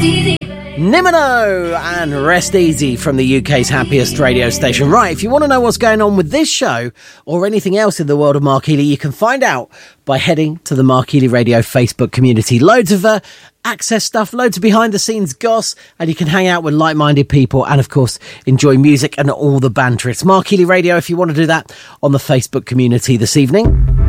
Nimino and Rest Easy from the UK's happiest radio station. Right, if you want to know what's going on with this show or anything else in the world of Mark Healy, you can find out by heading to the Mark Healy Radio Facebook community. Loads of access stuff, loads of behind-the-scenes goss, and you can hang out with like-minded people and, of course, enjoy music and all the banter. It's Mark Healy Radio if you want to do that on the Facebook community this evening.